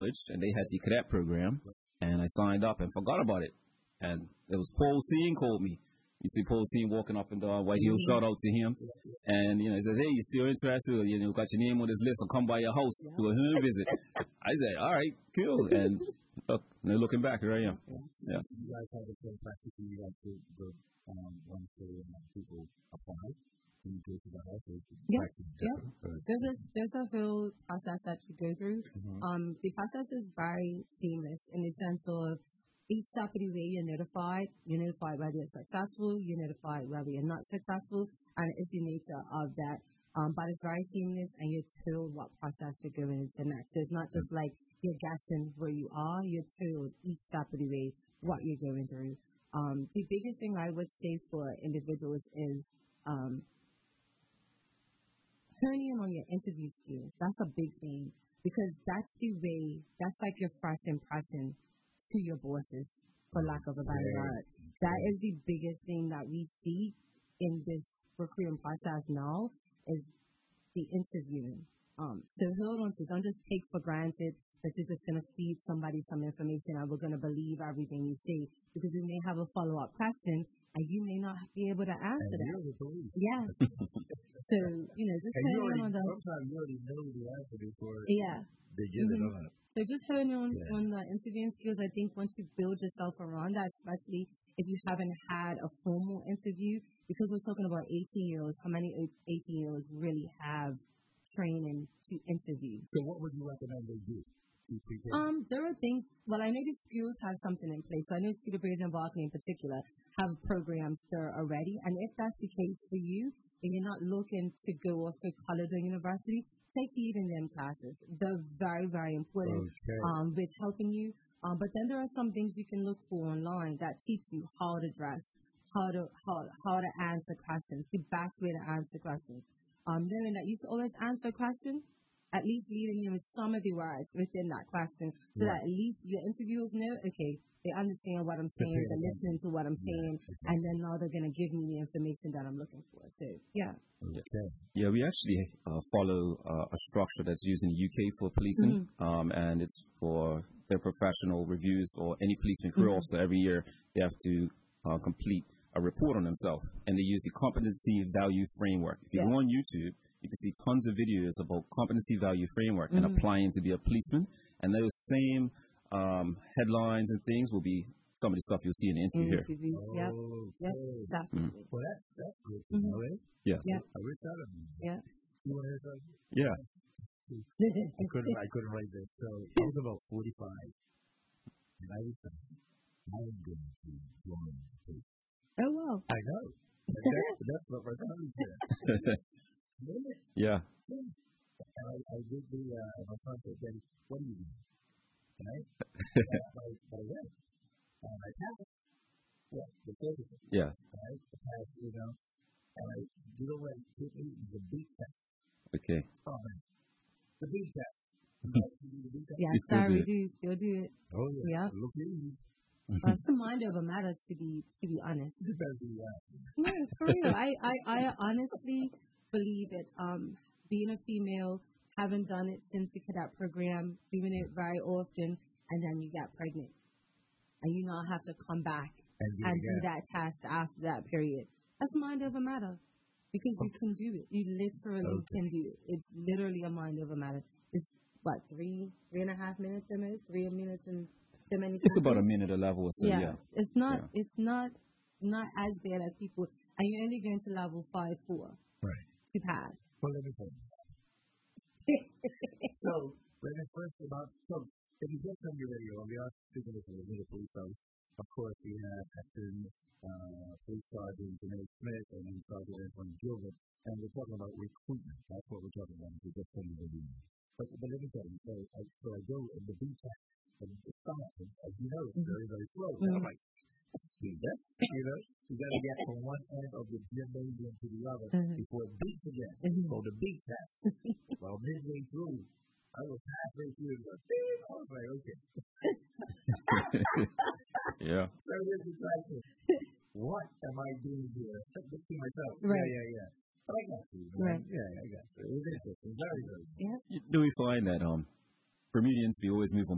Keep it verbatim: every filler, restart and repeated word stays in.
college, and they had the cadet program, and I signed up and forgot about it. And it was Paul Seen called me. You see Paul Seen walking up and down White Hill. Mm-hmm. Shout out to him. And, you know, he says, hey, you still interested? You know, got your name on this list. I'll come by your house, yeah. do a home visit. I said, all right, cool. And look, now looking back, here I am. Yeah. You guys have the same practice you like to the um, once the uh, people apply in the case of the house? Yep. Yep. There's a, there's a whole process that you go through. Mm-hmm. Um, the process is very seamless in the sense of each step of the way you're notified. You're notified whether you're successful, you're notified whether you're not successful, and it's the nature of that. Um, but it's very seamless, and you're told what process you're going into next. So it's not just like you're guessing where you are. You're told each step of the way what you're going through. Um, the biggest thing I would say for individuals is um, honing in on your interview skills. That's a big thing because that's the way, that's like your first impression to your bosses, for lack of a better word. That is the biggest thing that we see in this recruiting process now is the interviewing. Um, so hold on to, don't just take for granted that you're just going to feed somebody some information and we're going to believe everything you say, because we may have a follow-up question and you may not be able to answer and that. Yeah. So, you know, just honing on the... Sometimes you already know the answer before yeah. they get mm-hmm. it on. So just honing on, yeah. on the interviewing skills, I think once you build yourself around that, especially if you haven't had a formal interview, because we're talking about eighteen-year-olds, how many eighteen-year-olds really have training to interview? So what would you recommend they do? Um, there are things, well, I know the schools have something in place. So I know Cedar Bridge and Berkeley in particular have programs there already. And if that's the case for you, and you're not looking to go off to college or university, take lead in them classes. They're very, very important okay. um, with helping you. Um, but then there are some things you can look for online that teach you how to dress, how to how, how to answer questions, the best way to answer questions. Um, knowing that you should always answer a question, at least leading you with some of the words within that question, so right. that at least your interviewers know, okay, they understand what I'm saying, they're listening to what I'm saying, yeah, and then now they're going to give me the information that I'm looking for. So, yeah. Okay. Yeah, we actually uh, follow uh, a structure that's used in the U K for policing, mm-hmm. um, and it's for their professional reviews or any policeman career mm-hmm. officer. Every year they have to uh, complete a report on themselves, and they use the competency value framework. If you yeah. go on YouTube, you can see tons of videos about competency value framework mm-hmm. and applying to be a policeman, and those same um, headlines and things will be some of the stuff you'll see in the interview here. Oh, yep. Yep. Definitely. Mm-hmm. Well, that, that's good to know, eh? Yes. Yep. I wish I had known. Yeah. You want to hear something? Yeah. I couldn't. I couldn't write this. So I was about forty-five, and I decided I am going to join the police. Oh wow! I know. That's, that's what my family said. Yeah. And I, I did the. Uh, my son said, "Daddy, what are you doing?" Right? I, I went. And I passed. Yeah, the physical. Yes. Right? The pass, you know. And I did away with the beat test. Okay. Oh man. The beat test. Yeah, you still sorry, do we do still do it. Oh yeah. Yeah. Look at you. Well, it's a mind over matter, to be to be honest. Depends who you ask. No, for real. I, I, I honestly believe that um, being a female, having done it since the cadet program, doing it very often, and then you get pregnant, and you now have to come back and, and do that test after that period. That's mind over matter. Because you can do it. You literally okay. can do it. It's literally a mind over matter. It's, what, three, three and a half minutes a minute? Three minutes and so many It's about a minute a level or so, yeah. yeah. It's not, yeah. it's not, not as bad as people, and you're only going to level five, four right. to pass. Well, let me tell you. So, when I first about, so, if you just on your radio, we are speaking of the little police house. Of course, we have Acting uh, Police Sergeant Janae Smith and then Sergeant Antoine Gilbert, and we're talking about recruitment. That's what we're talking about. We're just telling you the news. But, but let me tell you, so I, so I go in the beat test, and the start, and as you know, it's very, very slow. Mm-hmm. I'm like, do this, you know? You got to get from one end of the gymnasium to the other mm-hmm. before it beats again. Mm-hmm. So the beat test. Well, midway through, I was halfway through the thing. I was like, okay. Yeah. So here's the question. What am I doing here? To myself. Right. Yeah, yeah, yeah. But I got you. Right. Yeah, I got you. It was interesting. Very, very yeah. Do we find that um, Bermudians, we always move on